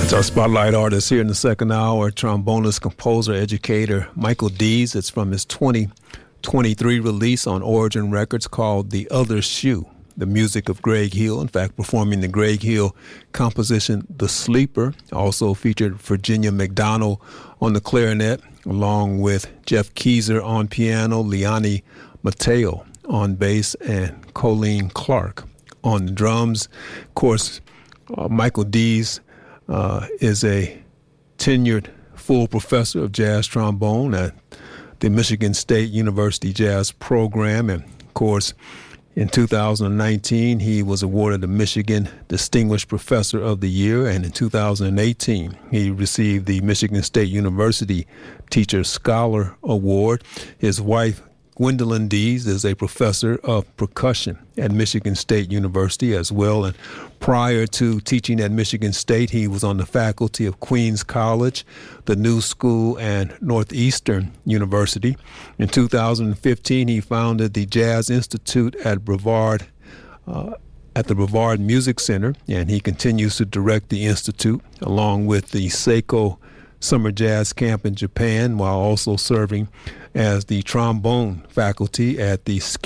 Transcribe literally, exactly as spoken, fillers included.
It's our spotlight artist here in the second hour, trombonist, composer, educator Michael Dees. It's from his twenty twenty-three release on Origin Records called The Other Shoe, the music of Greg Hill. In fact, performing the Greg Hill composition The Sleeper. Also featured Virginia McDonald on the clarinet, along with Jeff Keyser on piano, Liani Mateo on bass, and Colleen Clark on the drums. Of course, uh, Michael Dees Uh, is a tenured full professor of jazz trombone at the Michigan State University Jazz Program. And, of course, in two thousand nineteen, he was awarded the Michigan Distinguished Professor of the Year. And in two thousand eighteen, he received the Michigan State University Teacher Scholar Award. His wife, Gwendolyn Dees, is a professor of percussion at Michigan State University as well. And prior to teaching at Michigan State, he was on the faculty of Queens College, the New School, and Northeastern University. In two thousand fifteen, he founded the Jazz Institute at Brevard, uh, at the Brevard Music Center, and he continues to direct the institute along with the Seiko Summer Jazz Camp in Japan, while also serving as the trombone faculty at the